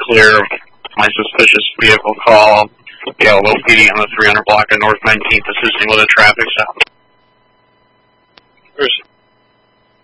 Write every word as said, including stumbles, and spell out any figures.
clear of my suspicious vehicle call. Gallo P D on the three hundred block of North nineteenth assisting with a traffic stop.